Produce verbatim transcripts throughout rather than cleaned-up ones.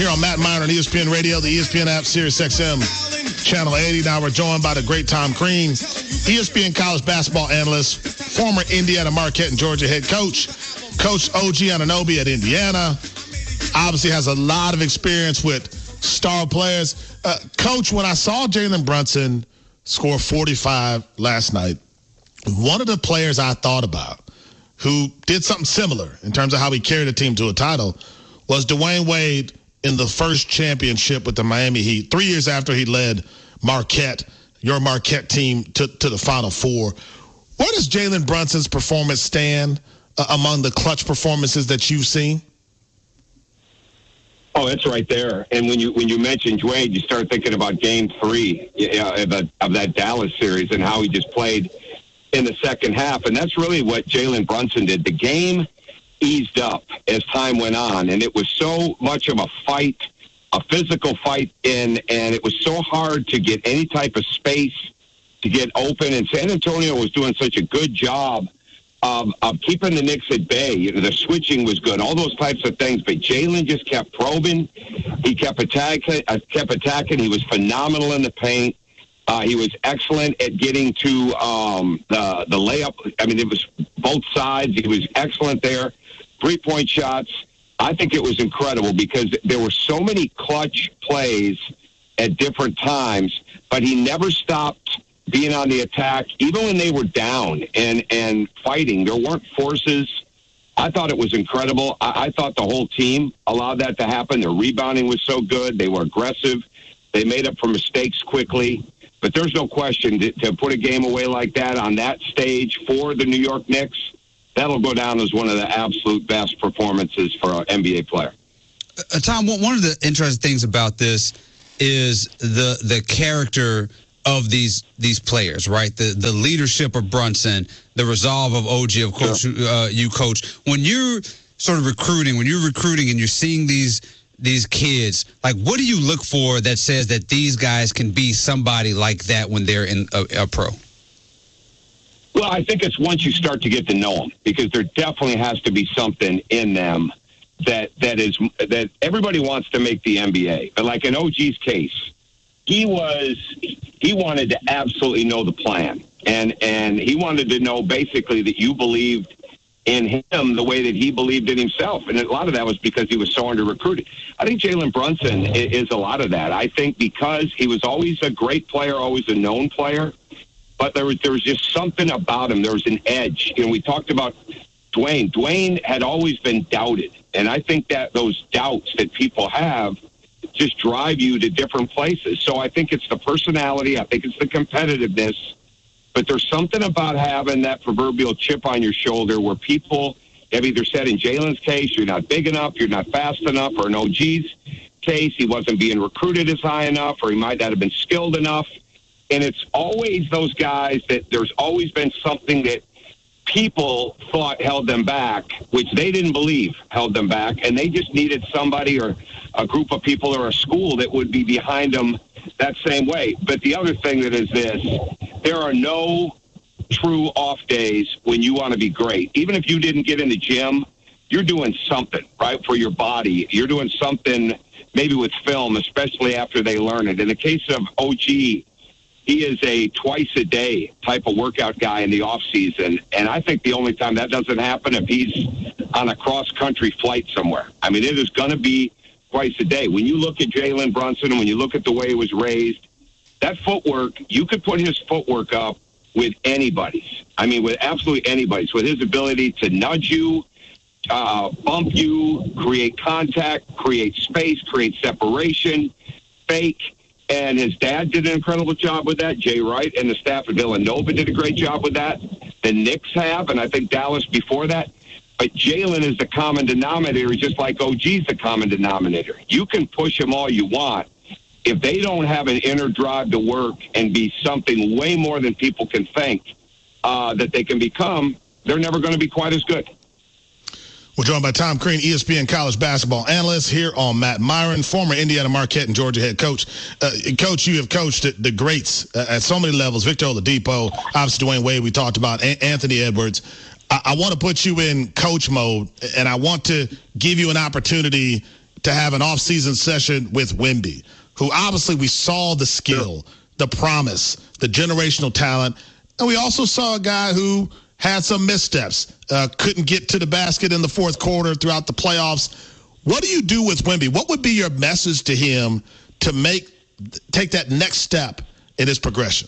Here on Matt Miner on E S P N Radio, the E S P N app, Sirius X M, Channel eighty. Now we're joined by the great Tom Crean, E S P N college basketball analyst, former Indiana, Marquette, and Georgia head coach, Coach O G Anunoby at Indiana. Obviously has a lot of experience with star players. Uh, Coach, when I saw Jalen Brunson score forty-five last night, one of the players I thought about who did something similar in terms of how he carried a team to a title was Dwayne Wade in the first championship with the Miami Heat, three years after he led Marquette, your Marquette team, to, to the Final Four. Where does Jalen Brunson's performance stand uh, among the clutch performances that you've seen? Oh, it's right there. And when you when you mention Dwayne, you start thinking about Game Three uh, of, that, of that Dallas series and how he just played in the second half. And that's really what Jalen Brunson did. The game eased up as time went on, and it was so much of a fight, a physical fight, in, and it was so hard to get any type of space to get open. And San Antonio was doing such a good job of, of keeping the Knicks at bay. You know, the switching was good, all those types of things. But Jalen just kept probing. He kept attacking. Uh, kept attacking. He was phenomenal in the paint. Uh, he was excellent at getting to um, the the layup. I mean, it was both sides. He was excellent there. Three-point shots. I think it was incredible because there were so many clutch plays at different times, but he never stopped being on the attack, even when they were down and, and fighting. There weren't forces. I thought it was incredible. I, I thought the whole team allowed that to happen. Their rebounding was so good. They were aggressive. They made up for mistakes quickly. But there's no question to, to put a game away like that on that stage for the New York Knicks, that'll go down as one of the absolute best performances for an N B A player. Uh, Tom, one of the interesting things about this is the the character of these these players, right? The the leadership of Brunson, the resolve of O G, of course, sure. uh, you coach. When you're sort of recruiting, when you're recruiting and you're seeing these these kids, like, what do you look for that says that these guys can be somebody like that when they're in a, a pro? Well, I think it's once you start to get to know them, because there definitely has to be something in them that that is that everybody wants to make the N B A. But like in O G's case, he was he wanted to absolutely know the plan, and and he wanted to know basically that you believed in him the way that he believed in himself. And a lot of that was because he was so under recruited. I think Jalen Brunson is a lot of that. I think because he was always a great player, always a known player. But there was, there was just something about him. There was an edge. You know, we talked about Dwayne. Dwayne had always been doubted. And I think that those doubts that people have just drive you to different places. So I think it's the personality. I think it's the competitiveness. But there's something about having that proverbial chip on your shoulder where people have either said, in Jalen's case, you're not big enough, you're not fast enough, or in O G's case, he wasn't being recruited as high enough, or he might not have been skilled enough. And it's always those guys that there's always been something that people thought held them back, which they didn't believe held them back. And they just needed somebody or a group of people or a school that would be behind them that same way. But the other thing that is this, there are no true off days when you want to be great. Even if you didn't get in the gym, you're doing something, right, for your body. You're doing something maybe with film, especially after they learn it. In the case of O G, he is a twice-a-day type of workout guy in the off-season, and I think the only time that doesn't happen if he's on a cross-country flight somewhere. I mean, it is going to be twice a day. When you look at Jalen Brunson and when you look at the way he was raised, that footwork, you could put his footwork up with anybody's. I mean, with absolutely anybody's, with his ability to nudge you, uh, bump you, create contact, create space, create separation, fake. And his dad did an incredible job with that. Jay Wright and the staff at Villanova did a great job with that. The Knicks have, and I think Dallas before that. But Jalen is the common denominator, just like O G's the common denominator. You can push them all you want. If they don't have an inner drive to work and be something way more than people can think uh, that they can become, they're never going to be quite as good. We're joined by Tom Crean, E S P N college basketball analyst, here on Matt Myron, former Indiana, Marquette, and Georgia head coach. Uh, coach, you have coached the, the greats uh, at so many levels. Victor Oladipo, obviously Dwayne Wade, we talked about, a- Anthony Edwards. I, I want to put you in coach mode, and I want to give you an opportunity to have an off-season session with Wemby, who obviously we saw the skill, the promise, the generational talent, and we also saw a guy who had some missteps, uh, couldn't get to the basket in the fourth quarter throughout the playoffs. What do you do with Wemby? What would be your message to him to make take that next step in his progression?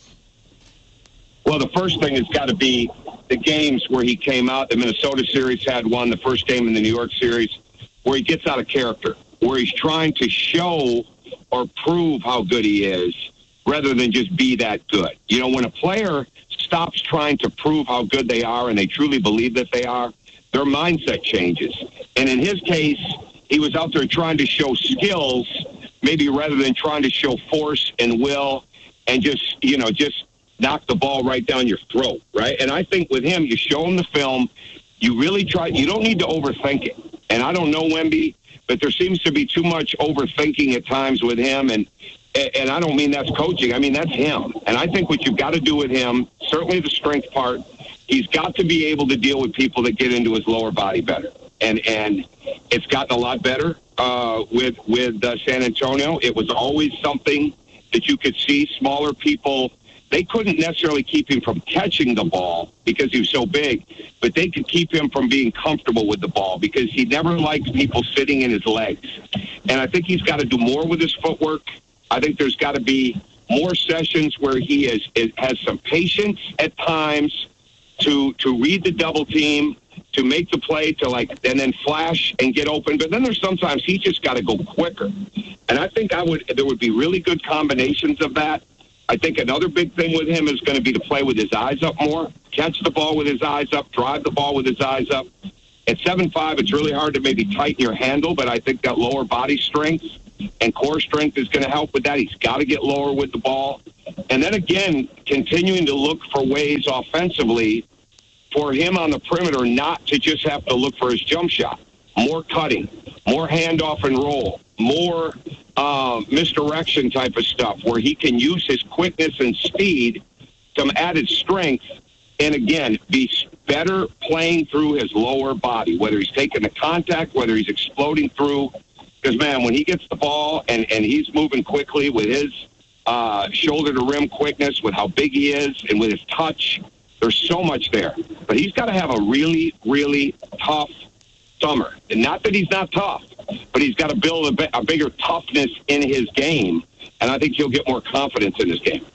Well, the first thing has got to be the games where he came out. The Minnesota series had one, the first game in the New York series, where he gets out of character, where he's trying to show or prove how good he is rather than just be that good. You know, when a player stops trying to prove how good they are and they truly believe that they are, their mindset changes. And in his case, he was out there trying to show skills, maybe rather than trying to show force and will and just, you know, just knock the ball right down your throat, right? And I think with him, you show him the film, you really try, you don't need to overthink it. And I don't know Wemby, but there seems to be too much overthinking at times with him. And and I don't mean that's coaching. I mean, that's him. And I think what you've got to do with him, certainly the strength part, he's got to be able to deal with people that get into his lower body better. And and it's gotten a lot better uh, with, with uh, San Antonio. It was always something that you could see smaller people. They couldn't necessarily keep him from catching the ball because he was so big, but they could keep him from being comfortable with the ball because he never liked people sitting in his legs. And I think he's got to do more with his footwork. I think there's got to be more sessions where he is, is has some patience at times to to read the double team, to make the play, to like, and then flash and get open. But then there's sometimes he's just got to go quicker. And I think I would there would be really good combinations of that. I think another big thing with him is going to be to play with his eyes up more, catch the ball with his eyes up, drive the ball with his eyes up. At seven five, it's really hard to maybe tighten your handle, but I think that lower body strength and core strength is going to help with that. He's got to get lower with the ball. And then again, continuing to look for ways offensively for him on the perimeter not to just have to look for his jump shot. More cutting, more handoff and roll, more uh, misdirection type of stuff where he can use his quickness and speed, some added strength, and again, be better playing through his lower body, whether he's taking the contact, whether he's exploding through. Because, man, when he gets the ball and, and he's moving quickly with his uh, shoulder-to-rim quickness, with how big he is, and with his touch, there's so much there. But he's got to have a really, really tough summer. And not that he's not tough, but he's got to build a, bi- a bigger toughness in his game, and I think he'll get more confidence in his game.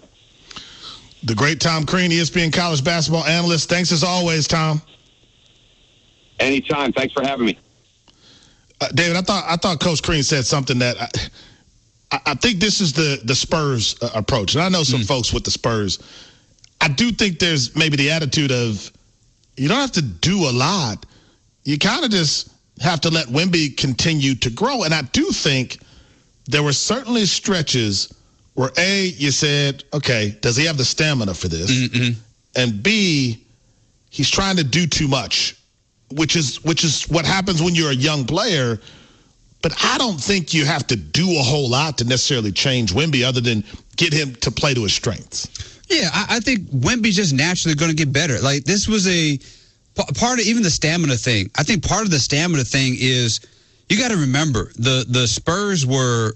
The great Tom Crean, E S P N college basketball analyst. Thanks as always, Tom. Anytime. Thanks for having me. Uh, David, I thought I thought Coach Crean said something that I, I think this is the the Spurs uh, approach, and I know some mm. folks with the Spurs. I do think there's maybe the attitude of you don't have to do a lot. You kind of just have to let Wemby continue to grow, and I do think there were certainly stretches where A, you said, okay, does he have the stamina for this? Mm-hmm. And B, he's trying to do too much. Which is which is what happens when you're a young player. But I don't think you have to do a whole lot to necessarily change Wemby other than get him to play to his strengths. Yeah, I, I think Wemby's just naturally going to get better. Like, this was a part of even the stamina thing. I think part of the stamina thing is you got to remember the, the Spurs were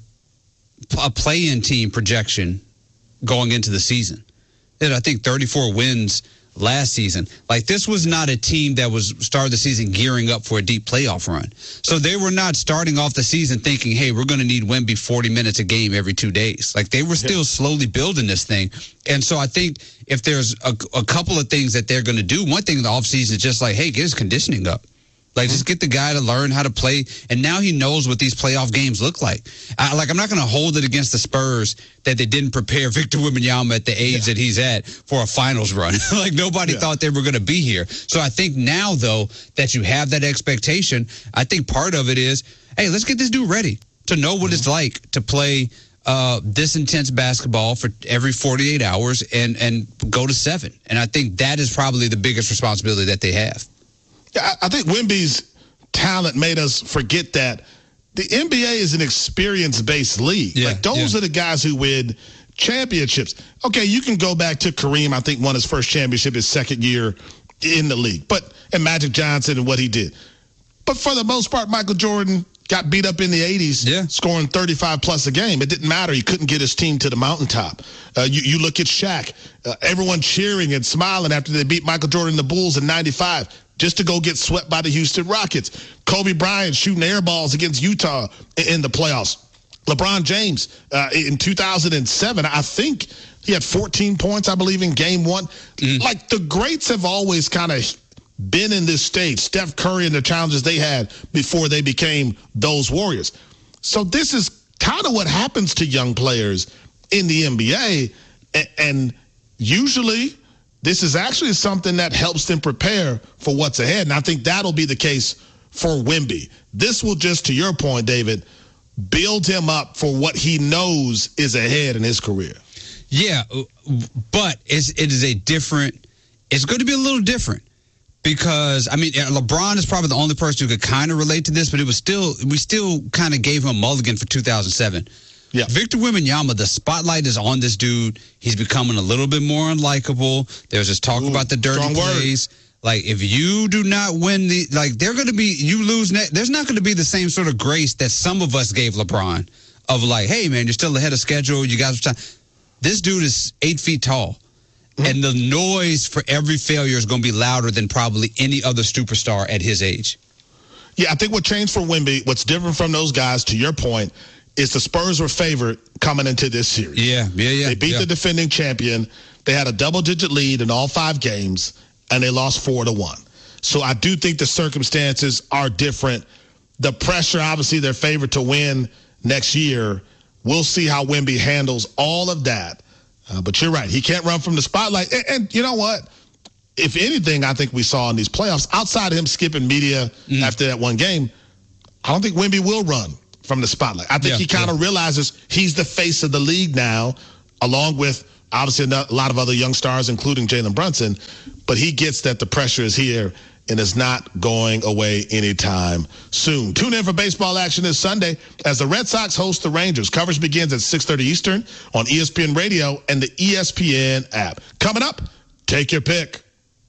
a play-in team projection going into the season. They had, I think, thirty-four wins last season. Like, this was not a team that was started the season gearing up for a deep playoff run. So they were not starting off the season thinking, hey, we're going to need Wemby forty minutes a game every two days. Like, they were still yeah. slowly building this thing. And so I think if there's a, a couple of things that they're going to do, one thing in the offseason is just like, hey, get his conditioning up. Like, just get the guy to learn how to play, and now he knows what these playoff games look like. I, like, I'm not going to hold it against the Spurs that they didn't prepare Victor Wembanyama at the age yeah. that he's at for a finals run. Like, nobody yeah. thought they were going to be here. So I think now, though, that you have that expectation, I think part of it is, hey, let's get this dude ready to know what mm-hmm. it's like to play uh, this intense basketball for every forty-eight hours and, and go to seven. And I think that is probably the biggest responsibility that they have. I think Wemby's talent made us forget that the N B A is an experience-based league. Yeah, like, those yeah. are the guys who win championships. Okay, you can go back to Kareem, I think, won his first championship his second year in the league. But and Magic Johnson and what he did. But for the most part, Michael Jordan, got beat up in the eighties, yeah. scoring thirty-five plus a game. It didn't matter. He couldn't get his team to the mountaintop. Uh, you, you look at Shaq, uh, everyone cheering and smiling after they beat Michael Jordan and the Bulls in ninety-five, just to go get swept by the Houston Rockets. Kobe Bryant shooting air balls against Utah in, in the playoffs. LeBron James uh, in two thousand seven, I think he had fourteen points, I believe, in game one. Mm. Like, the greats have always kind of been in this stage. Steph Curry and the challenges they had before they became those Warriors. So this is kind of what happens to young players in the N B A. And usually this is actually something that helps them prepare for what's ahead. And I think that'll be the case for Wemby. This will just, to your point, David, build him up for what he knows is ahead in his career. Yeah, but it's, it is a different, it's going to be a little different. Because, I mean, LeBron is probably the only person who could kind of relate to this, but it was still, we still kind of gave him a mulligan for two thousand seven. Yeah. Victor Wembanyama, the spotlight is on this dude. He's becoming a little bit more unlikable. There's this talk Ooh, about the dirty plays. Like, if you do not win the, like, they're going to be, you lose, ne- there's not going to be the same sort of grace that some of us gave LeBron of like, hey, man, you're still ahead of schedule. You guys are time. This dude is eight feet tall. Mm-hmm. And the noise for every failure is going to be louder than probably any other superstar at his age. Yeah, I think what changed for Wemby, what's different from those guys, to your point, is the Spurs were favored coming into this series. Yeah, yeah, yeah. They beat yeah. the defending champion. They had a double-digit lead in all five games, and they lost four to one. So I do think the circumstances are different. The pressure, obviously, they're favored to win next year. We'll see how Wemby handles all of that. Uh, but you're right. He can't run from the spotlight. And, and you know what? If anything, I think we saw in these playoffs, outside of him skipping media mm. after that one game, I don't think Wemby will run from the spotlight. I think yeah, he kind of yeah. realizes he's the face of the league now, along with obviously a lot of other young stars, including Jalen Brunson. But he gets that the pressure is here and is not going away anytime soon. Tune in for baseball action this Sunday as the Red Sox host the Rangers. Coverage begins at six thirty Eastern on E S P N Radio and the E S P N app. Coming up, take your pick.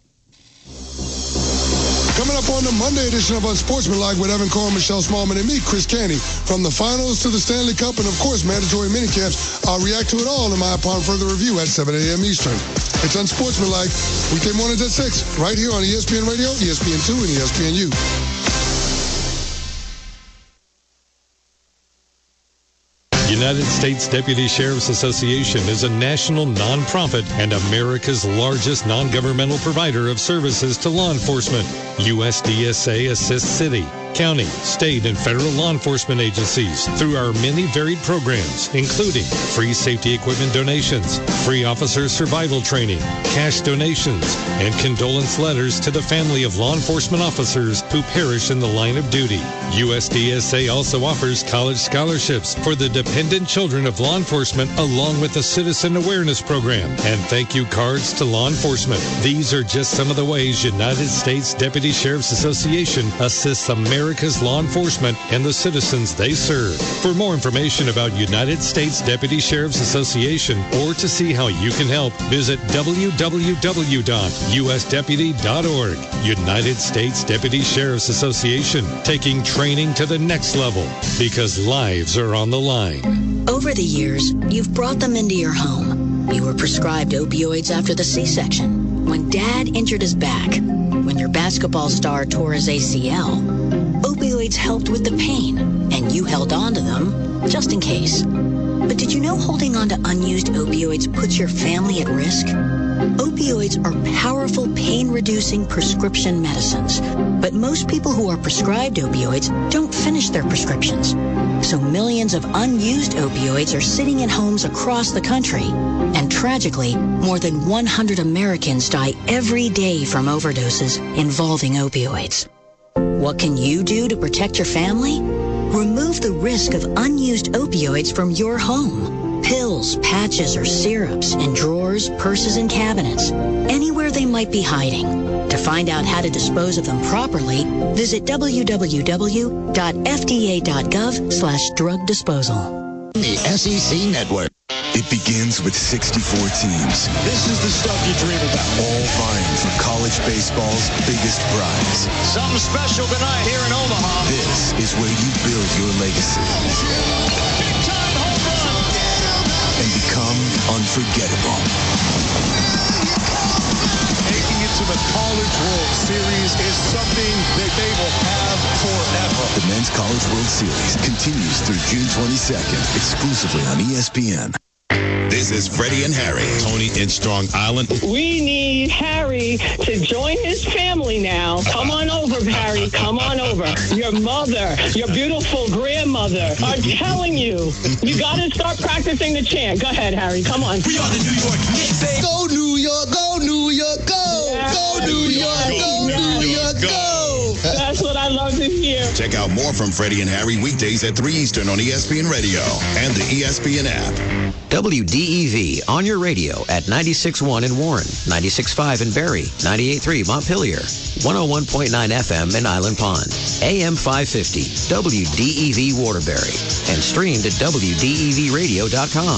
Coming up on the Monday edition of Unsportsmanlike with Evan Cohen, Michelle Smallman, and me, Chris Canty. From the finals to the Stanley Cup and, of course, mandatory minicamps, I'll react to it all in my upon further review at seven a.m. Eastern. It's Unsportsmanlike, weekday mornings at six, right here on E S P N Radio, E S P N two, and E S P N U. United States Deputy Sheriff's Association is a national nonprofit and America's largest non-governmental provider of services to law enforcement. U S D S A assists city, county, state, and federal law enforcement agencies through our many varied programs, including free safety equipment donations, free officer survival training, cash donations, and condolence letters to the family of law enforcement officers who perish in the line of duty. U S D S A also offers college scholarships for the dependent children of law enforcement, along with a citizen awareness program and thank you cards to law enforcement. These are just some of the ways United States Deputy Sheriff's Association assists America's law enforcement and the citizens they serve. For more information about United States Deputy Sheriff's Association or to see how you can help, visit w w w dot u s deputy dot org. United States Deputy Sheriff's Association, taking training to the next level because lives are on the line. Over the years, you've brought them into your home. You were prescribed opioids after the C-section, when Dad injured his back, when your basketball star tore his A C L. Opioids helped with the pain, and you held on to them just in case. But did you know holding on to unused opioids puts your family at risk? Opioids are powerful pain-reducing prescription medicines, but most people who are prescribed opioids don't finish their prescriptions. So millions of unused opioids are sitting in homes across the country. And tragically, more than one hundred Americans die every day from overdoses involving opioids. What can you do to protect your family? Remove the risk of unused opioids from your home. Pills, patches, or syrups in drawers, purses, and cabinets, anywhere they might be hiding. To find out how to dispose of them properly, visit w w w dot f d a dot gov slash drug disposal. The S E C Network. It begins with sixty-four teams. This is the stuff you dream about. All vying for college baseball's biggest prize. Something special tonight here in Omaha. This is where you build your legacy. Big time home run. And become unforgettable. Making it to the College World Series is something that they will have forever. The Men's College World Series continues through June twenty-second, exclusively on E S P N. This is Freddie and Harry. Tony in Strong Island. We need Harry to join his family now. Come on over, Harry. Come on over. Your mother, your beautiful grandmother are telling you, you got to start practicing the chant. Go ahead, Harry. Come on. We are the New York Knicks. Go New York, go New York, go. Yes, go New York, yes, go yes. New York, go. That's what I love to hear. Check out more from Freddie and Harry weekdays at three Eastern on E S P N Radio and the E S P N app. W D E V on your radio at ninety-six point one in Warren, ninety-six point five in Barrie, ninety-eight point three Montpelier, one oh one point nine F M in Island Pond, A M five fifty, W D E V Waterbury, and streamed at W D E V radio dot com.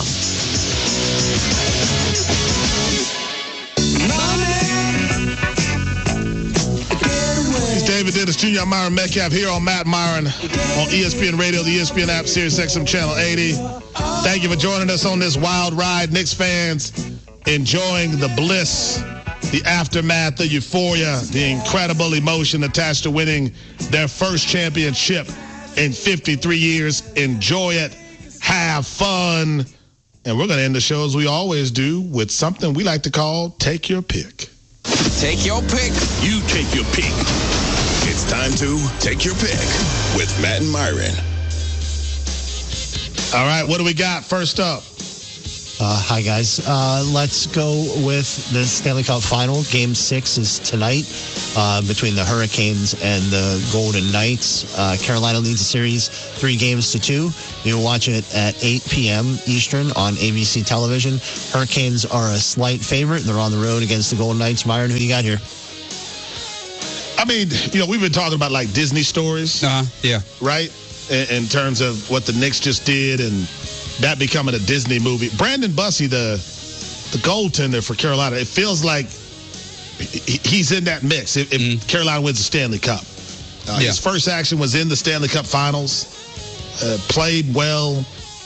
David Dennis Junior I'm Myron Metcalf here on Matt Myron on E S P N Radio, the E S P N app, Sirius X M Channel eighty. Thank you for joining us on this wild ride. Knicks fans enjoying the bliss, the aftermath, the euphoria, the incredible emotion attached to winning their first championship in fifty-three years. Enjoy it. Have fun. And we're going to end the show as we always do with something we like to call Take Your Pick. Take your pick. You take your pick. It's time to take your pick with Matt and Myron. All right, what do we got first up? Uh, hi, guys. Uh, let's go with the Stanley Cup Final. Game six is tonight uh, between the Hurricanes and the Golden Knights. Uh, Carolina leads the series three games to two. You'll watch it at eight p.m. Eastern on A B C television. Hurricanes are a slight favorite. They're on the road against the Golden Knights. Myron, who you got here? I mean, you know, we've been talking about like Disney stories. Uh-huh. Yeah. Right? In, in terms of what the Knicks just did and that becoming a Disney movie. Brandon Bussey, the the goaltender for Carolina, it feels like he, he's in that mix if, if mm. Carolina wins the Stanley Cup. Uh, yeah. His first action was in the Stanley Cup Finals, uh, played well.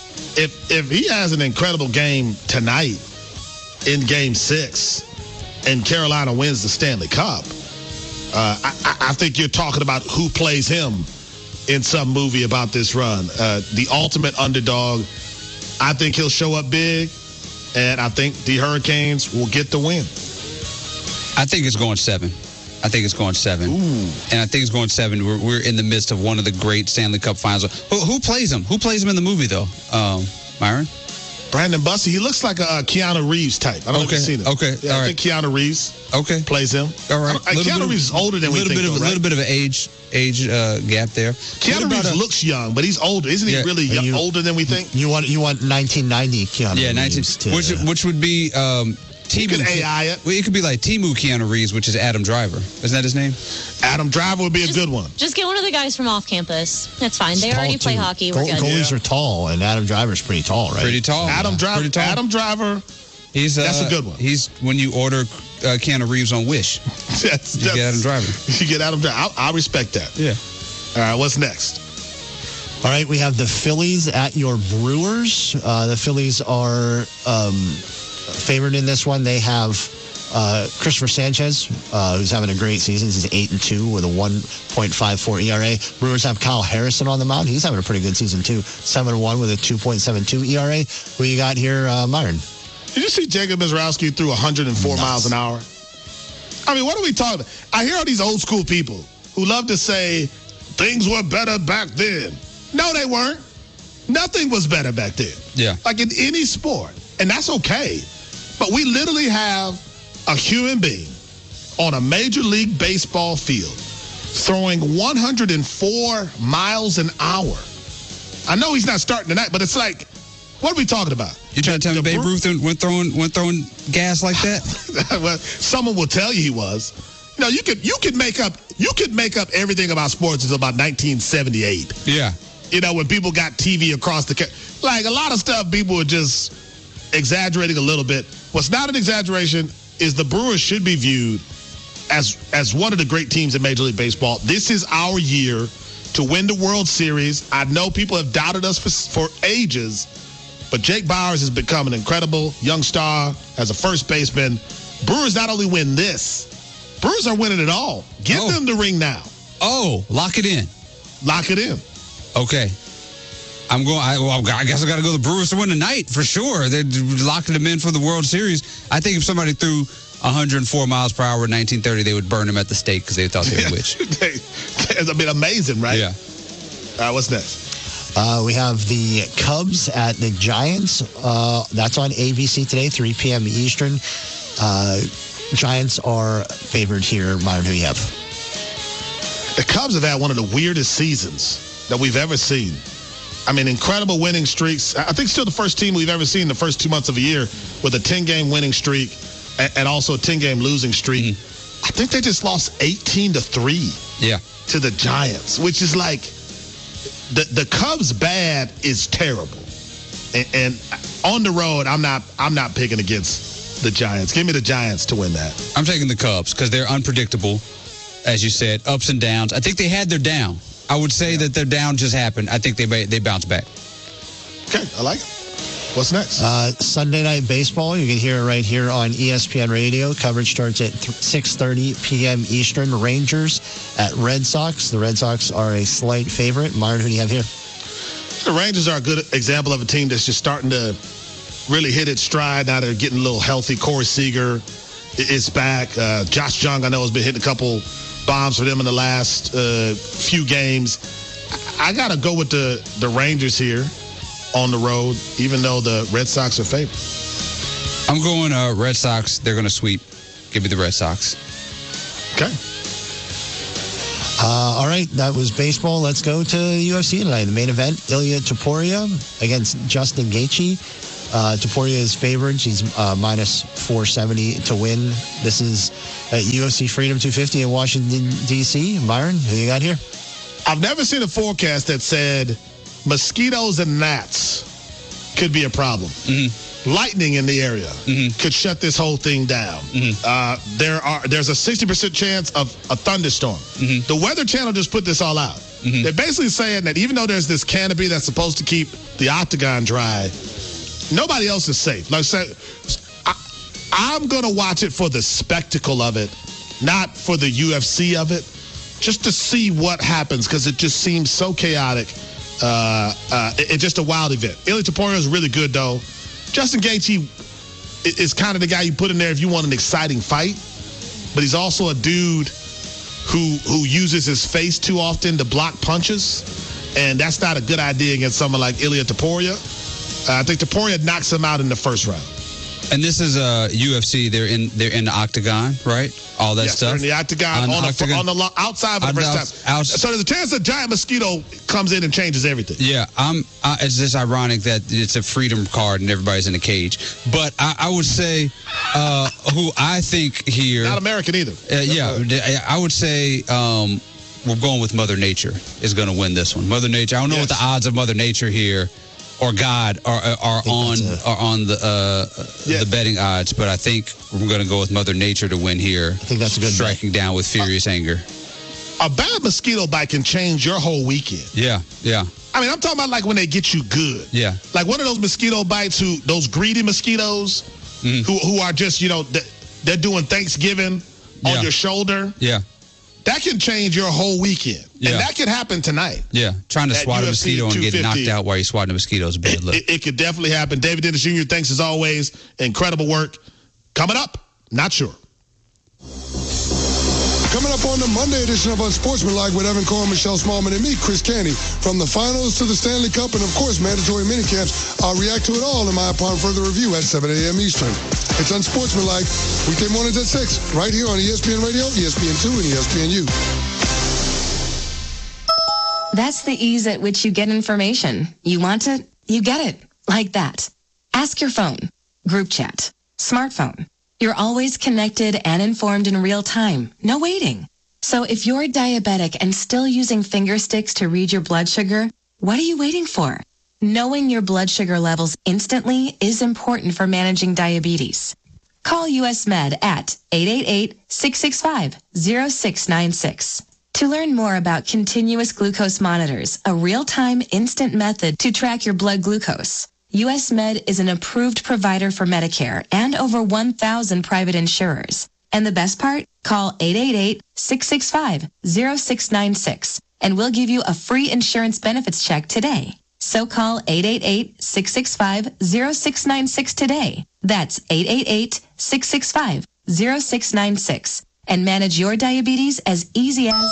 If if he has an incredible game tonight in Game Six, and Carolina wins the Stanley Cup, uh, I, I think you're talking about who plays him in some movie about this run. Uh, the ultimate underdog. I think he'll show up big, and I think the Hurricanes will get the win. I think it's going seven. I think it's going seven. Ooh. And I think it's going seven. We're, we're in the midst of one of the great Stanley Cup finals. Who, who plays him? Who plays him in the movie, though? Um, Myron? Brandon Bussey. He looks like a uh, Keanu Reeves type. I don't okay. know if you've seen him. Okay. Yeah, All I right. think Keanu Reeves okay. plays him. All right. I, Keanu Reeves is older than we think, bit of, though, A right? little bit of an age age uh, gap there. Keanu Reeves a, looks young, but he's older. Isn't he yeah. really young, you, older than we think? You want you want nineteen ninety Keanu yeah, nineteen, Reeves. To, which, which would be... Um, You could A I it. Well, it could be like Temu Keanu Reeves, which is Adam Driver. Isn't that his name? Adam Driver would be just, a good one. Just get one of the guys from off campus. That's fine. It's they already too. play hockey. We're Goal, good. Goalies yeah. are tall, and Adam Driver's pretty tall, right? Pretty tall. Adam Driver. Pretty tall. Adam Driver. He's uh, that's a good one. He's when you order uh, Keanu Reeves on Wish. that's, you that's, get Adam Driver. You get Adam Driver. I'll, I'll respect that. Yeah. All right. What's next? All right, we have the Phillies at your Brewers. Uh, the Phillies are um, favored in this one. They have uh, Christopher Sanchez, uh, who's having a great season. He's eight and two with a one point five four E R A. Brewers have Kyle Harrison on the mound. He's having a pretty good season too. seven and one with a two point seven two E R A. Who you got here, uh, Myron? Did you see Jacob Mizrowski threw one hundred four Nuts. miles an hour? I mean, what are we talking about? I hear all these old school people who love to say things were better back then. No, they weren't. Nothing was better back then. Yeah. Like in any sport. And that's okay. But we literally have a human being on a Major League Baseball field throwing one hundred four miles an hour. I know he's not starting tonight, but it's like, what are we talking about? You trying to tell me Babe Ruth went throwing went throwing gas like that? Well, someone will tell you he was. You know, you could you could make up you could make up everything about sports until about nineteen seventy-eight. Yeah. You know, when people got T V across the ca- like a lot of stuff, people would just exaggerating a little bit. What's not an exaggeration is the Brewers should be viewed as as one of the great teams in Major League Baseball. This is our year to win the World Series. I know people have doubted us for, for ages, but Jake Bauers has become an incredible young star as a first baseman. Brewers not only win this, Brewers are winning it all. Give oh. them the ring now. Oh, lock it in. Lock it in. Okay. I'm going. I, well, I guess I got to go the Brewers to win tonight for sure. They're locking them in for the World Series. I think if somebody threw one hundred four miles per hour in nineteen thirty, they would burn them at the stake because they thought they were witch. I mean, amazing, right? Yeah. All right, what's next? Uh, we have the Cubs at the Giants. Uh, that's on A B C today, three p.m. Eastern. Uh, Giants are favored here. Myron, who you have? The Cubs have had one of the weirdest seasons that we've ever seen. I mean, incredible winning streaks. I think still the first team we've ever seen the first two months of a year with a ten-game winning streak and, and also a ten-game losing streak. Mm-hmm. I think they just lost eighteen to three yeah. to the Giants, which is like the the Cubs bad is terrible. And, and on the road, I'm not I'm not picking against the Giants. Give me the Giants to win that. I'm taking the Cubs because they're unpredictable, as you said, ups and downs. I think they had their down. I would say yeah. that their down just happened. I think they they bounce back. Okay, I like it. What's next? Uh, Sunday Night Baseball. You can hear it right here on E S P N Radio. Coverage starts at six thirty p.m. Eastern. Rangers at Red Sox. The Red Sox are a slight favorite. Myron, who do you have here? The Rangers are a good example of a team that's just starting to really hit its stride. Now they're getting a little healthy. Corey Seager is back. Uh, Josh Jung, I know, has been hitting a couple bombs for them in the last uh, few games. I got to go with the, the Rangers here on the road, even though the Red Sox are favored. I'm going uh, Red Sox. They're going to sweep. Give me the Red Sox. Okay. Uh, all right, that was baseball. Let's go to the U F C tonight. The main event, Ilia Topuria against Justin Gaethje. Uh, Topuria is favored. She's uh, minus four seventy to win. This is at U F C Freedom two fifty in Washington, D C. Myron, who you got here? I've never seen a forecast that said mosquitoes and gnats could be a problem. Mm-hmm. Lightning in the area mm-hmm. could shut this whole thing down. Mm-hmm. Uh, there are there's a sixty percent chance of a thunderstorm. Mm-hmm. The Weather Channel just put this all out. Mm-hmm. They're basically saying that even though there's this canopy that's supposed to keep the octagon dry, nobody else is safe. Like I said, I, I'm going to watch it for the spectacle of it, not for the U F C of it, just to see what happens because it just seems so chaotic. Uh, uh, it, it's just a wild event. Ilia Topuria is really good, though. Justin Gaethje is kind of the guy you put in there if you want an exciting fight, but he's also a dude who who uses his face too often to block punches, and that's not a good idea against someone like Ilia Topuria. Uh, I think Topuria knocks him out in the first round. And this is uh, U F C. They're in they're in the octagon, right? All that yes, stuff. They're in the octagon on, on, the, octagon. on the lo- outside for the first time. Out, so there's a chance a giant mosquito comes in and changes everything. Yeah, I'm. Uh, it's just ironic that it's a freedom card and everybody's in a cage. But I, I would say uh, who I think here. Not American either. Uh, yeah, I would say um, we're going with Mother Nature is going to win this one. Mother Nature. I don't know yes. what the odds of Mother Nature here. Or God are are on are on the uh, yeah. the betting odds, but I think we're going to go with Mother Nature to win here. I think that's a good striking bet. Down with furious uh, anger. A bad mosquito bite can change your whole weekend. Yeah, yeah. I mean, I'm talking about like when they get you good. Yeah. Like one of those mosquito bites who those greedy mosquitoes mm. who who are just you know they're doing Thanksgiving yeah. on your shoulder. Yeah. That can change your whole weekend. Yeah. And that could happen tonight. Yeah. Trying to swat a mosquito and get knocked out while you're swatting a mosquito is a bad look. It, it, it could definitely happen. David Dennis Junior, thanks as always. Incredible work. Coming up, not sure. Coming up on the Monday edition of Unsportsmanlike with Evan Cohen, Michelle Smallman, and me, Chris Canty. From the finals to the Stanley Cup and, of course, mandatory minicamps, I'll react to it all in my upon further review at seven a.m. Eastern. It's Unsportsmanlike, weekday mornings at six, right here on E S P N Radio, E S P N two, and E S P N U. That's the ease at which you get information. You want it, you get it. Like that. Ask your phone. Group chat. Smartphone. You're always connected and informed in real time. No waiting. So if you're diabetic and still using finger sticks to read your blood sugar, what are you waiting for? Knowing your blood sugar levels instantly is important for managing diabetes. Call U S Med at eight eight eight, six six five, zero six nine six. To learn more about continuous glucose monitors, a real-time instant method to track your blood glucose, U S Med is an approved provider for Medicare and over one thousand private insurers. And the best part? Call eight eight eight, six six five, zero six nine six and we'll give you a free insurance benefits check today. So call eight eight eight, six six five, zero six nine six today. That's eight eight eight, six six five, zero six nine six and manage your diabetes as easy as...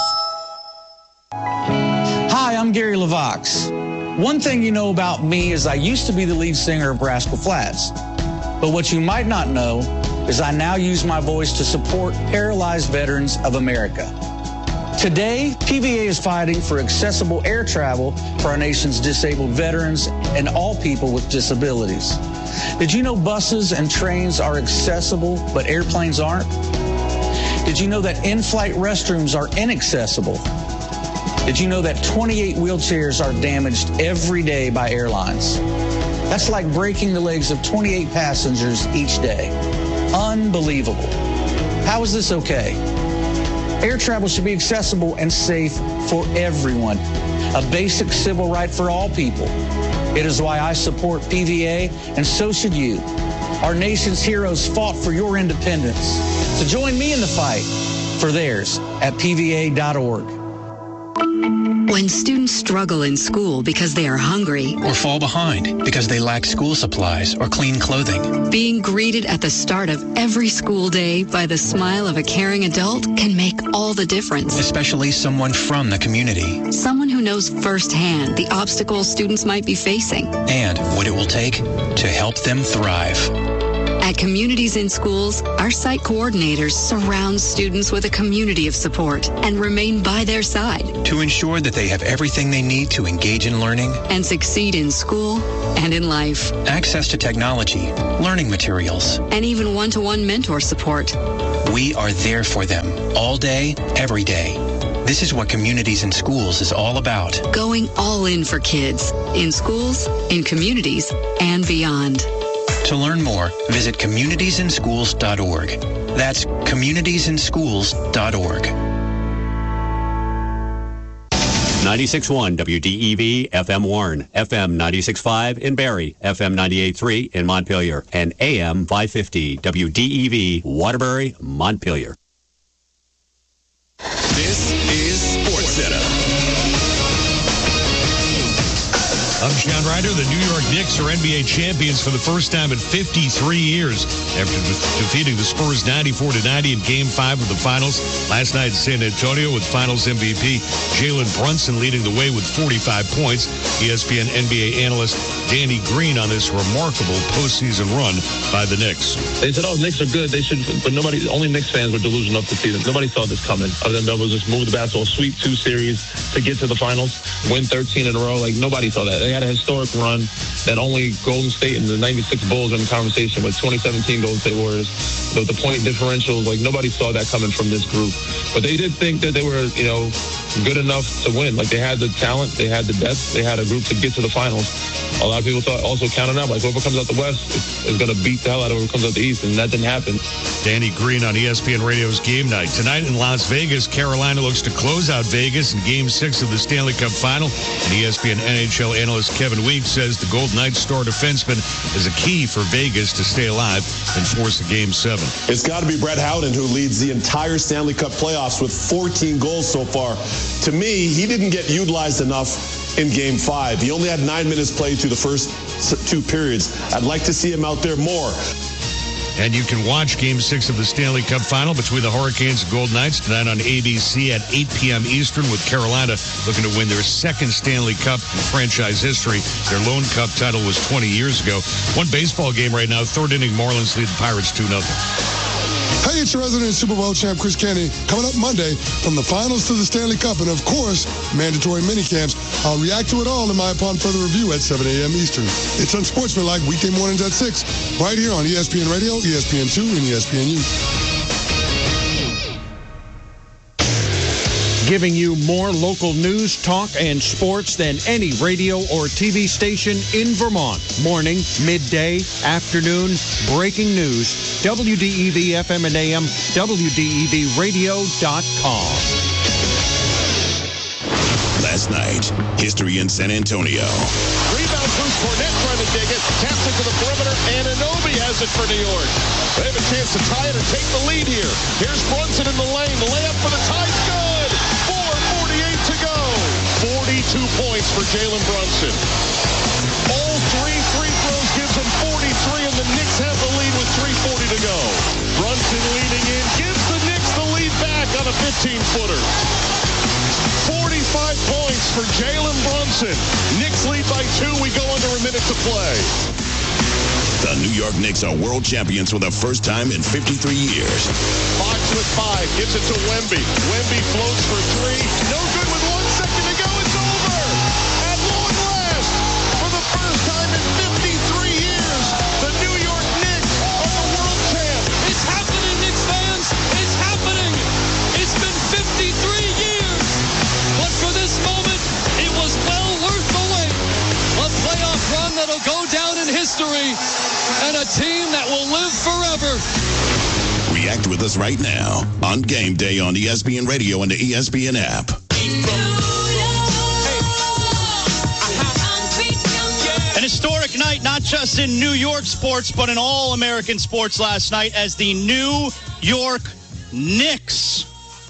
Hi, I'm Gary LaVox. One thing you know about me is I used to be the lead singer of Rascal Flatts. But what you might not know is I now use my voice to support paralyzed veterans of America. Today, P V A is fighting for accessible air travel for our nation's disabled veterans and all people with disabilities. Did you know buses and trains are accessible, but airplanes aren't? Did you know that in-flight restrooms are inaccessible? Did you know that twenty-eight wheelchairs are damaged every day by airlines? That's like breaking the legs of twenty-eight passengers each day. Unbelievable. How is this okay? Air travel should be accessible and safe for everyone, a basic civil right for all people. It is why I support P V A, and so should you. Our nation's heroes fought for your independence. So join me in the fight for theirs at P V A dot org. When students struggle in school because they are hungry or fall behind because they lack school supplies or clean clothing, being greeted at the start of every school day by the smile of a caring adult can make all the difference. Especially someone from the community. Someone who knows firsthand the obstacles students might be facing and what it will take to help them thrive. At Communities in Schools, our site coordinators surround students with a community of support and remain by their side to ensure that they have everything they need to engage in learning and succeed in school and in life. Access to technology, learning materials, and even one-to-one mentor support. We are there for them all day, every day. This is what Communities in Schools is all about. Going all in for kids, in schools, in communities, and beyond. To learn more, visit communities in schools dot org. That's communities in schools dot org. ninety-six point one W D E V F M Warren, F M ninety-six point five in Barrie, F M ninety-eight point three in Montpelier, and A M five fifty W D E V Waterbury, Montpelier. This is Sports Center. I'm John Ryder. The New York Knicks are N B A champions for the first time in fifty-three years after de- defeating the Spurs ninety-four to ninety in Game five of the Finals last night in San Antonio, with Finals M V P Jalen Brunson leading the way with forty-five points. E S P N N B A analyst Danny Green on this remarkable postseason run by the Knicks. They said, oh, Knicks are good. They should, but nobody, only Knicks fans were delusional enough to see them. Nobody saw this coming. Other than they will just move the basketball, sweep two series to get to the Finals, win thirteen in a row. Like, nobody saw that. They had a historic run that only Golden State and the ninety-six Bulls are in the conversation with. Twenty seventeen Golden State Warriors. So the point differentials, like, nobody saw that coming from this group. But they did think that they were, you know, good enough to win. Like, they had the talent, they had the depth, they had a group to get to the Finals. A lot of people thought, also counting out, like, whoever comes out the West is, is going to beat the hell out of whoever comes out the East, and that didn't happen. Danny Green on E S P N Radio's Game Night. Tonight in Las Vegas, Carolina looks to close out Vegas in Game six of the Stanley Cup Final. And E S P N N H L analyst Kevin Weeks says the Golden Knights star defenseman is a key for Vegas to stay alive and force a Game seven. It's got to be Brett Howden, who leads the entire Stanley Cup playoffs with fourteen goals so far. To me, he didn't get utilized enough in Game five. He only had nine minutes played through the first two periods. I'd like to see him out there more. And you can watch Game six of the Stanley Cup Final between the Hurricanes and Golden Knights tonight on A B C at eight p.m. Eastern, with Carolina looking to win their second Stanley Cup in franchise history. Their lone Cup title was twenty years ago. One baseball game right now. Third inning, Marlins lead the Pirates two nothing. Hey, it's your resident Super Bowl champ, Chris Kenny. Coming up Monday, from the finals to the Stanley Cup, and of course, mandatory minicamps. I'll react to it all in my Upon Further Review at seven a.m. Eastern. It's Unsportsmanlike, weekday mornings at six, right here on E S P N Radio, E S P N two, and E S P N U. giving you more local news, talk, and sports than any radio or T V station in Vermont. Morning, midday, afternoon, breaking news. W D E V F M and A M, W D E V radio dot com. Last night, history in San Antonio. Rebound Bruce Cornett trying to dig it. Taps it to the perimeter. Anunoby has it for New York. They have a chance to tie it or take the lead here. Here's Brunson in the lane. The layup for the tie's good. four forty-eight to go. forty-two points for Jalen Brunson. All three free throws gives him forty-three, and the Knicks have the lead with three forty to go. Brunson leading in, gives the Knicks the lead back on a fifteen-footer. forty-five points for Jalen Brunson. Knicks lead by two. We go under a minute to play. The New York Knicks are world champions for the first time in fifty-three years. Fox with five. Gives it to Wemby. Wemby floats for three. No good with one second to go. It's over. At long last, for the first time in fifty-three years, the New York Knicks are the world champs. It's happening, Knicks fans. It's happening. It's been fifty-three years. But for this moment, it was well worth the wait. A playoff run that'll go down in history, and a team that will live forever. React with us right now on Game Day on E S P N Radio and the E S P N app. An historic night, not just in New York sports, but in all American sports last night, as the New York Knicks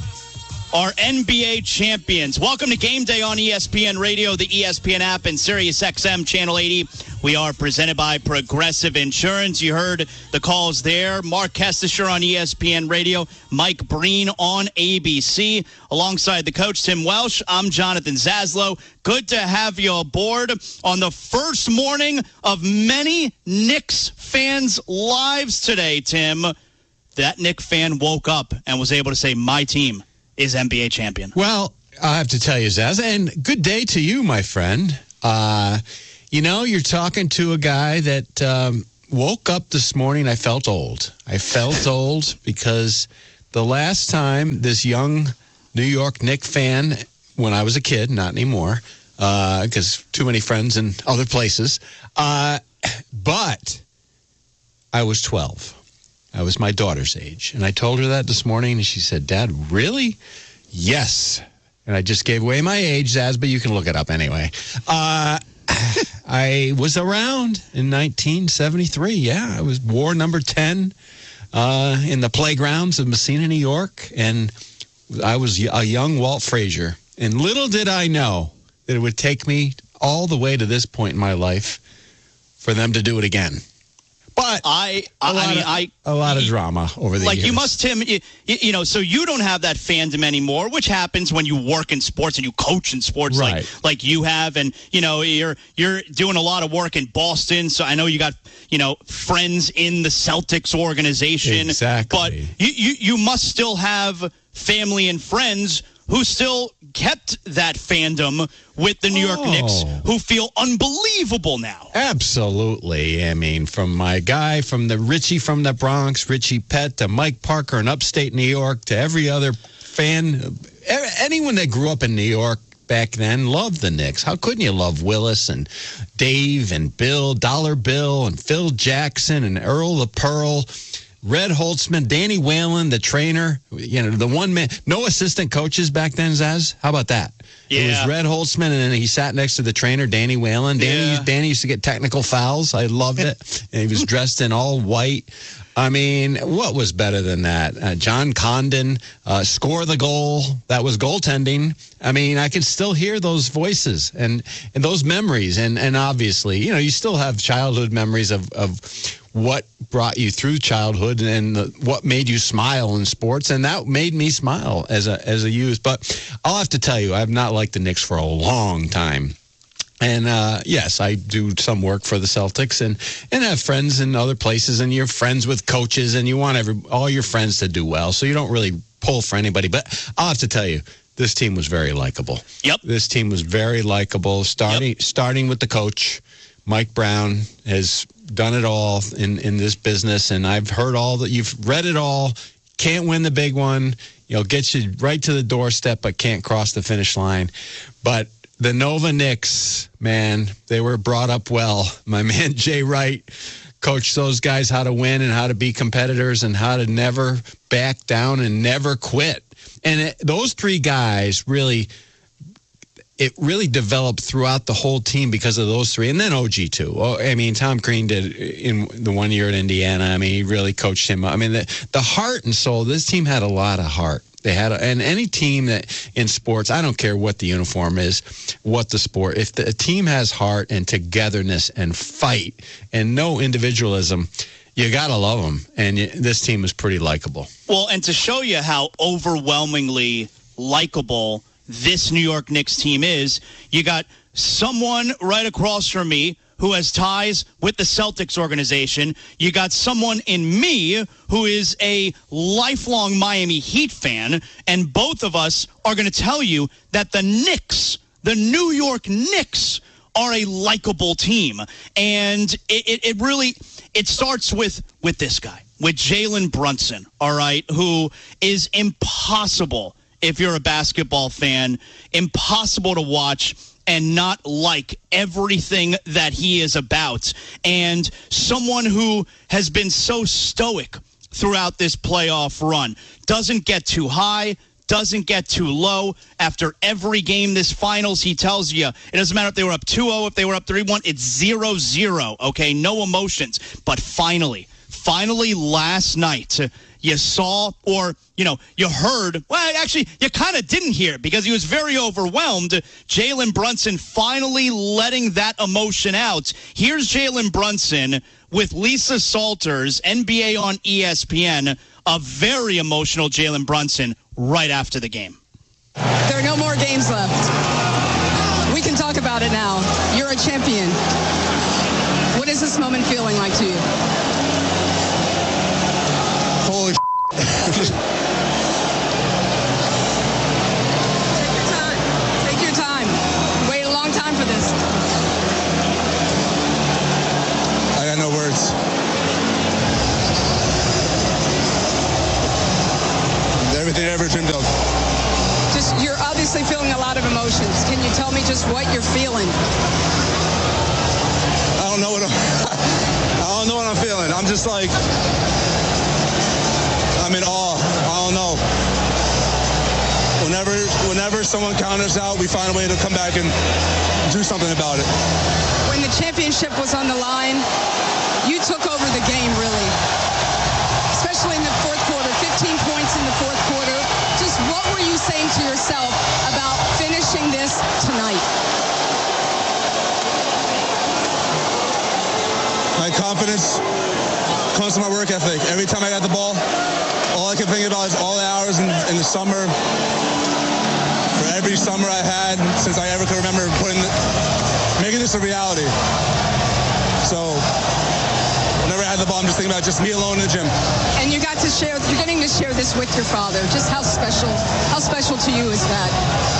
are N B A champions. Welcome to Game Day on E S P N Radio, the E S P N app, and Sirius X M Channel eighty. We are presented by Progressive Insurance. You heard the calls there. Mark Kestisher on E S P N Radio, Mike Breen on A B C. Alongside the coach, Tim Welsh, I'm Jonathan Zaslow. Good to have you aboard on the first morning of many Knicks fans' lives today, Tim. That Knicks fan woke up and was able to say, my team is N B A champion. Well, I have to tell you, Zaz, and good day to you, my friend. Uh, you know, you're talking to a guy that um, woke up this morning. I felt old. I felt old because the last time this young New York Knicks fan, when I was a kid, not anymore, because uh, too many friends in other places, uh, but I was twelve. I was my daughter's age. And I told her that this morning, and she said, Dad, really? Yes. And I just gave away my age, Zaz, but you can look it up anyway. Uh, I was around in nineteen seventy-three. Yeah, I was war number ten uh, in the playgrounds of Messina, New York. And I was a young Walt Frazier. And little did I know that it would take me all the way to this point in my life for them to do it again. But I, I, I mean, of, I a lot of drama over the like years. you must, Tim. You, you know, so you don't have that fandom anymore, which happens when you work in sports and you coach in sports, right. like like you have, and you know, you're you're doing a lot of work in Boston. So I know you got you know friends in the Celtics organization, exactly. But you you, you must still have family and friends who still kept that fandom with the New York oh. Knicks, who feel unbelievable now. Absolutely. I mean, from my guy, from the Richie from the Bronx, Richie Pett, to Mike Parker in upstate New York, to every other fan, anyone that grew up in New York back then loved the Knicks. How couldn't you love Willis and Dave and Bill, Dollar Bill and Phil Jackson and Earl the Pearl, Red Holtzman, Danny Whalen, the trainer, you know, the one man, no assistant coaches back then, Zaz. How about that? Yeah. It was Red Holtzman, and then he sat next to the trainer, Danny Whalen. Danny, Yeah. Danny used to get technical fouls. I loved it. And he was dressed in all white. I mean, what was better than that? Uh, John Condon, uh, score the goal. That was goaltending. I mean, I can still hear those voices and, and those memories. And, and obviously, you know, you still have childhood memories of, of what brought you through childhood and the, what made you smile in sports. And that made me smile as a, as a youth. But I'll have to tell you, I've not liked the Knicks for a long time. And, uh, yes, I do some work for the Celtics and, and have friends in other places, and you're friends with coaches, and you want every all your friends to do well, so you don't really pull for anybody. But I'll have to tell you, this team was very likable. Yep. This team was very likable, starting yep. starting with the coach. Mike Brown has done it all in, in this business, and I've heard all that. You've read it all. Can't win the big one. you know, gets you right to the doorstep, but can't cross the finish line. But the Nova Knicks, man, they were brought up well. My man Jay Wright coached those guys how to win and how to be competitors and how to never back down and never quit. And it, those three guys really, it really developed throughout the whole team because of those three. And then O G too. Oh, I mean, Tom Crean did in the one year at Indiana. I mean, he really coached him. I mean, the, the heart and soul, this team had a lot of heart. They had, a, and any team that in sports, I don't care what the uniform is, what the sport, if the a team has heart and togetherness and fight and no individualism, you got to love them. And you, this team is pretty likable. Well, and to show you how overwhelmingly likable this New York Knicks team is, you got someone right across from me who has ties with the Celtics organization. You got someone in me who is a lifelong Miami Heat fan, and both of us are going to tell you that the Knicks, the New York Knicks, are a likable team. And it, it, it really, it starts with, with this guy, with Jalen Brunson, all right, who is impossible, if you're a basketball fan, impossible to watch and not like everything that he is about. And someone who has been so stoic throughout this playoff run. Doesn't get too high, doesn't get too low. After every game this finals, he tells you, it doesn't matter if they were up two oh, if they were up three one, it's zero zero, okay? No emotions. But finally, finally last night, you saw, or, you know, you heard, well, actually, you kind of didn't hear it because he was very overwhelmed. Jalen Brunson finally letting that emotion out. Here's Jalen Brunson with Lisa Salters, N B A on E S P N, a very emotional Jalen Brunson right after the game. There are no more games left. We can talk about it now. You're a champion. What is this moment feeling like to you? Holy Take your time. Take your time. Wait a long time for this. I got no words. Everything I ever dreamed of. Just, you're obviously feeling a lot of emotions. Can you tell me just what you're feeling? I don't know what I'm, I don't know what I'm feeling. I'm just like, I'm in awe. I don't know. Whenever, whenever someone counters out, we find a way to come back and do something about it. When the championship was on the line, you took over the game, really. Especially in the fourth quarter, fifteen points in the fourth quarter. Just what were you saying to yourself about finishing this tonight? My confidence comes from my work ethic. Every time I got the ball, all I can think about is all the hours in, in the summer. For every summer I had since I ever could remember putting the, making this a reality. So whenever I had the ball, I'm just thinking about just me alone in the gym. And you got to share, you're getting to share this with your father. Just how special, how special to you is that?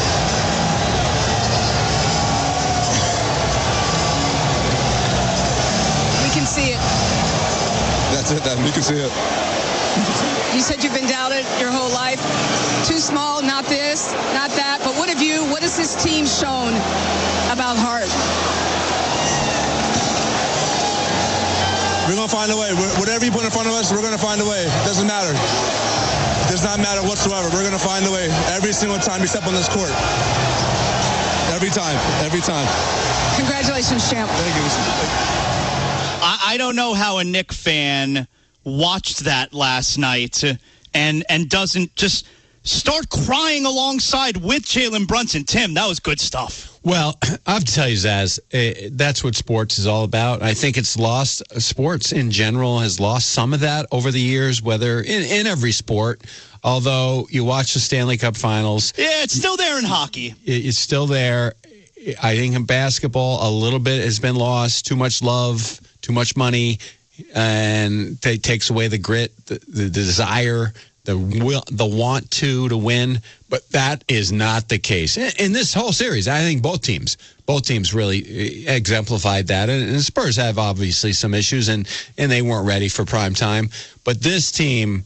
We can see it. That's it, then. You can see it. You said you've been doubted your whole life. Too small, not this, not that. But what have you, what has this team shown about heart? We're going to find a way. Whatever you put in front of us, we're going to find a way. It doesn't matter. It does not matter whatsoever. We're going to find a way every single time we step on this court. Every time. Every time. Congratulations, champ. Thank you. I, I don't know how a Knick fan watched that last night and and doesn't just start crying alongside with Jalen Brunson. Tim, that was good stuff. Well, I have to tell you, Zaz, uh, that's what sports is all about. I think it's lost, sports in general has lost some of that over the years, whether in, in every sport. Although you watch the Stanley Cup Finals. Yeah, it's still there in hockey. It, it's still there. I think in basketball, a little bit has been lost. Too much love, too much money, and it takes away the grit, the, the, the desire, the will, the want to to win. But that is not the case in, in this whole series. I think both teams, both teams really exemplified that. And, and the Spurs have obviously some issues, and and they weren't ready for prime time. But this team,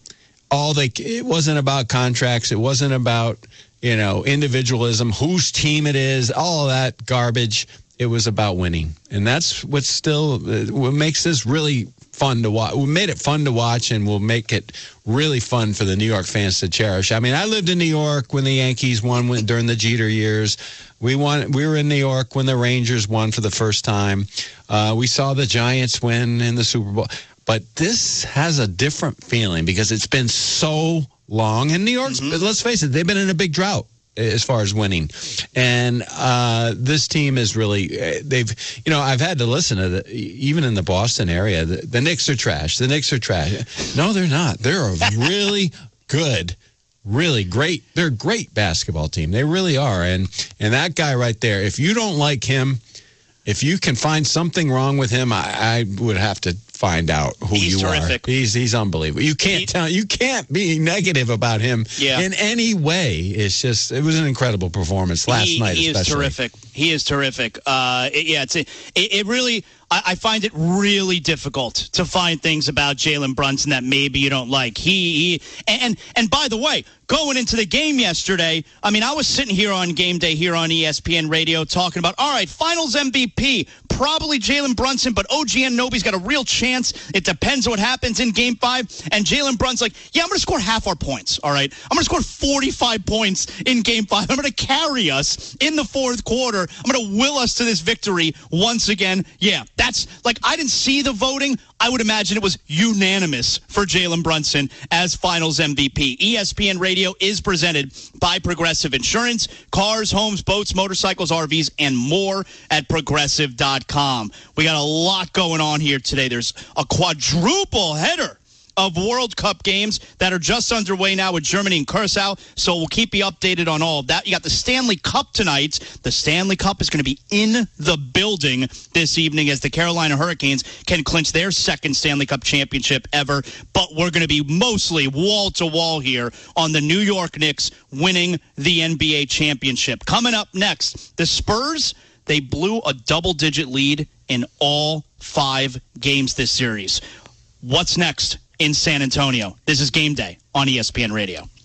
all they, it wasn't about contracts. It wasn't about, you know, individualism, whose team it is, all of that garbage. It was about winning. And that's what's still, what makes this really fun to watch. We made it fun to watch, and we'll make it really fun for the New York fans to cherish. I mean, I lived in New York when the Yankees won when, during the Jeter years. We won. We were in New York when the Rangers won for the first time. Uh, we saw the Giants win in the Super Bowl. But this has a different feeling because it's been so long. And New York's, mm-hmm. let's face it, they've been in a big drought as far as winning. And uh, this team is really, they've, you know, I've had to listen to the, even in the Boston area, the, the Knicks are trash. The Knicks are trash. No, they're not. They're a really good, really great, they're a great basketball team. They really are. And, and that guy right there, if you don't like him, if you can find something wrong with him, I, I would have to find out who he's you terrific. are. He's he's unbelievable. You can't he, tell. You can't be negative about him yeah. in any way. It's just it was an incredible performance last he, night. He especially. is terrific. He is terrific. Uh, it, yeah, it's it, it really. I, I find it really difficult to find things about Jalen Brunson that maybe you don't like. He, he and and by the way, going into the game yesterday, I mean, I was sitting here on game day here on E S P N Radio talking about, all right, Finals M V P, probably Jalen Brunson, but O G Anunoby's got a real chance. It depends what happens in game five. And Jalen Brunson's like, yeah, I'm going to score half our points, all right? I'm going to score forty-five points in game five. I'm going to carry us in the fourth quarter. I'm going to will us to this victory once again. Yeah, that's like, I didn't see the voting. I would imagine it was unanimous for Jalen Brunson as Finals M V P. E S P N Radio is presented by Progressive Insurance. Cars, homes, boats, motorcycles, R Vs, and more at Progressive dot com. We got a lot going on here today. There's a quadruple header of World Cup games that are just underway now with Germany and Curacao, so we'll keep you updated on all of that. You got the Stanley Cup tonight. The Stanley Cup is going to be in the building this evening as the Carolina Hurricanes can clinch their second Stanley Cup championship ever, but we're going to be mostly wall-to-wall here on the New York Knicks winning the N B A championship. Coming up next, the Spurs, they blew a double-digit lead in all five games this series. What's next in San Antonio? This is Game Day on E S P N Radio.